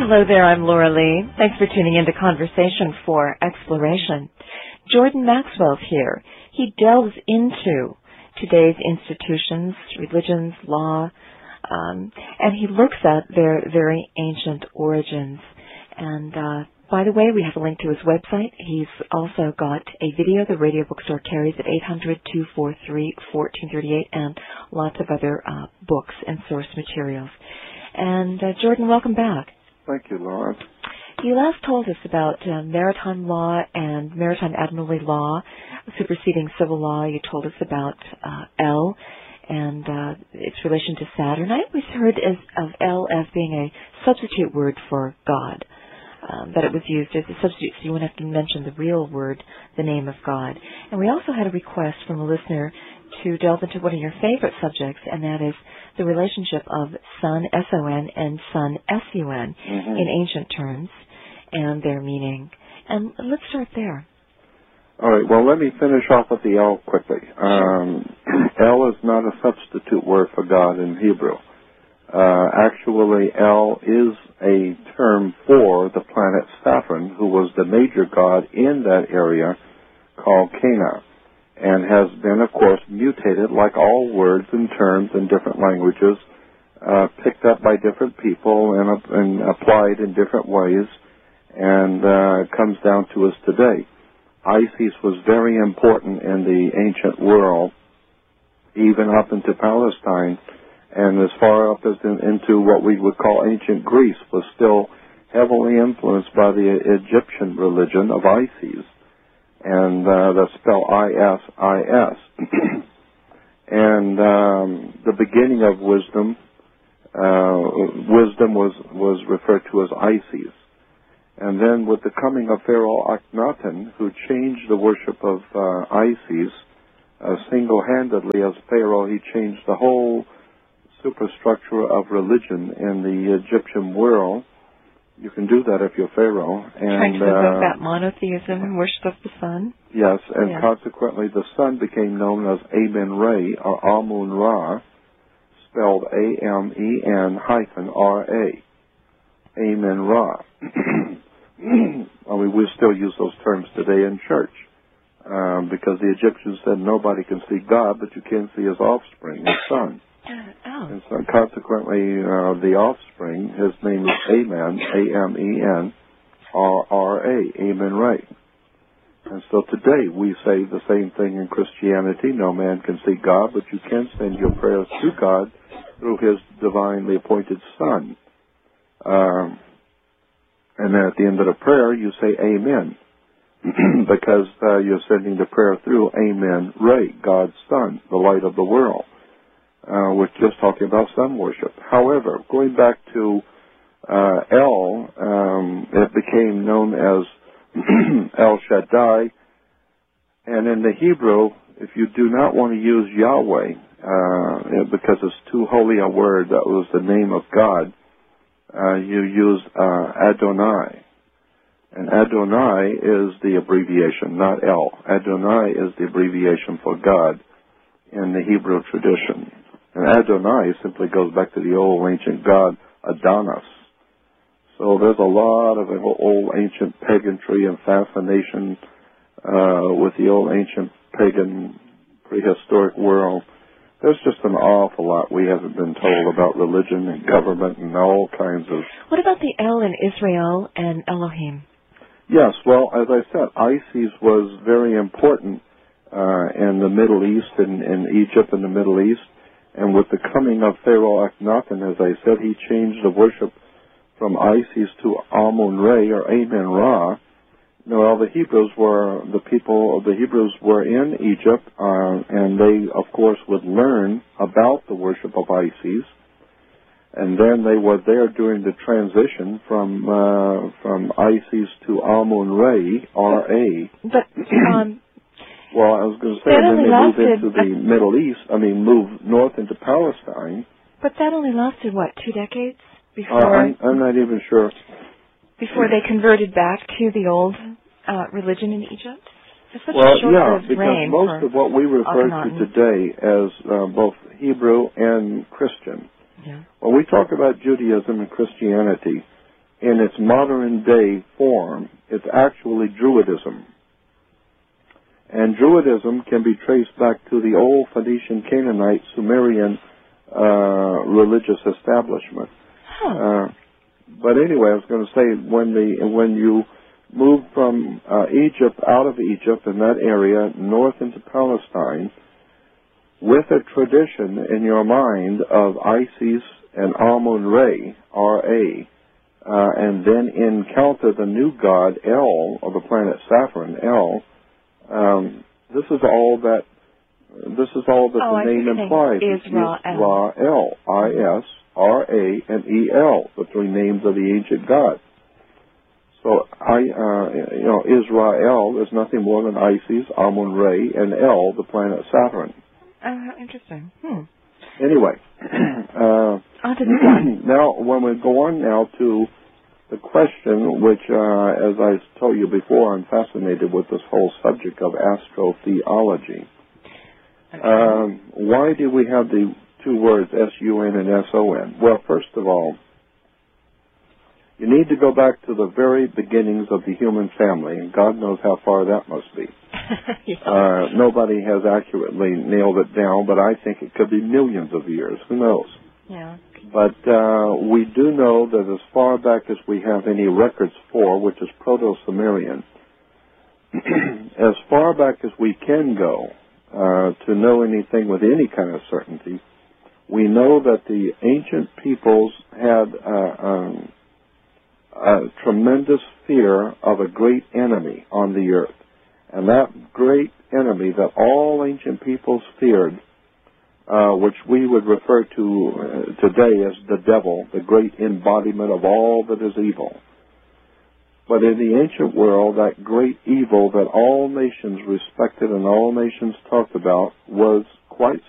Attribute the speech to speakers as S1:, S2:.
S1: Hello there, I'm Laura Lee. Thanks for tuning in to Conversation for Exploration. Jordan Maxwell's here. He delves into today's institutions, religions, law, and he looks at their very ancient origins. And by the way, we have a link to his website. He's also got a video the Radio Bookstore carries at 800-243-1438 and lots of other books and source materials. And Jordan, welcome back.
S2: Thank you, Laura.
S1: You last told us about maritime law and maritime admiralty law superseding civil law. You told us about El and its relation to Saturn. I always heard of El as being a substitute word for God, that it was used as a substitute, so you wouldn't have to mention the real word, the name of God. And we also had a request from a listener to delve into one of your favorite subjects, and that is the relationship of sun, S-O-N, and sun, S-U-N, in ancient terms, and their meaning. And let's start there.
S2: All right, well, let me finish off with the El quickly. El is not a substitute word for God in Hebrew. Actually, El is a term for the planet Saturn, who was the major god in that area called Cana, and has been, of course, mutated like all words and terms in different languages, picked up by different people and applied in different ways, and comes down to us today. Isis was very important in the ancient world, even up into Palestine, and as far up as into what we would call ancient Greece, was still heavily influenced by the Egyptian religion of Isis. And that's spelled I-S-I-S. And the beginning of wisdom was referred to as Isis. And then with the coming of Pharaoh Akhenaten, who changed the worship of Isis single-handedly as Pharaoh, he changed the whole superstructure of religion in the Egyptian world. You can do that if you're Pharaoh. And,
S1: trying to provoke that monotheism and worship of the sun?
S2: Yes, and consequently the sun became known as Amen-Ra, or Amun-Ra, spelled A-M-E-N-R-A. Amen-Ra. I mean, we still use those terms today in church because the Egyptians said nobody can see God, but you can see his offspring, his son. And so consequently, the offspring, his name is Amen, A-M-E-N-R-R-A, Amen-Ra. And so today we say the same thing in Christianity. No man can see God, but you can send your prayers to God through his divinely appointed Son. And then at the end of the prayer, you say Amen, because you're sending the prayer through Amen-Ra, God's Son, the light of the world. We're just talking about sun worship. However, going back to El, it became known as El Shaddai. And in the Hebrew, if you do not want to use Yahweh, because it's too holy a word, that was the name of God, you use Adonai. And Adonai is the abbreviation, not El. Adonai is the abbreviation for God in the Hebrew tradition. And Adonai simply goes back to the old ancient god Adonis. So there's a lot of old ancient paganry and fascination with the old ancient pagan prehistoric world. There's just an awful lot we haven't been told about religion and government and all kinds of...
S1: What about the El in Israel and Elohim?
S2: Yes, well, as I said, Isis was very important in the Middle East, in Egypt and the Middle East. And with the coming of Pharaoh Akhenaten, as I said, he changed the worship from Isis to Amun-Ra, or Amen-Ra. Well, the Hebrews were in Egypt, and they, of course, would learn about the worship of Isis. And then they were there during the transition from Isis to Amun-Ra, R-A.
S1: But
S2: well, I was going to say, and then they moved into the Middle East, moved north into Palestine.
S1: But that only lasted, what, 2 decades? Before
S2: I'm not even sure.
S1: Before they converted back to the old religion in Egypt? It's such a short
S2: because most of what we refer to today as both Hebrew and Christian, when we talk about Judaism and Christianity, in its modern day form, it's actually Druidism. And Druidism can be traced back to the old Phoenician, Canaanite, Sumerian religious establishment.
S1: Huh.
S2: But anyway, I was going to say, when you moved from Egypt, out of Egypt in that area, north into Palestine, with a tradition in your mind of Isis and Amun-Re, R-A, and then encounter the new god, El, or the planet Saturn, El, this is all that the name implies. Israel, I-S-R-A-N-E-L, the three names of the ancient god. So Israel is nothing more than Isis, Amun-Re, and El, the planet Saturn.
S1: Interesting.
S2: Anyway, now when we go on now to the question, which, as I told you before, I'm fascinated with this whole subject of astrotheology. Okay. Why do we have the two words S-U-N and S-O-N? Well, first of all, you need to go back to the very beginnings of the human family, and God knows how far that must be. Yeah. Nobody has accurately nailed it down, but I think it could be millions of years. Who knows?
S1: Yeah.
S2: But we do know that as far back as we have any records for, which is Proto-Sumerian, as far back as we can go to know anything with any kind of certainty, we know that the ancient peoples had a tremendous fear of a great enemy on the earth. And that great enemy that all ancient peoples feared, which we would refer to today as the devil, the great embodiment of all that is evil. But in the ancient world, that great evil that all nations respected and all nations talked about was quite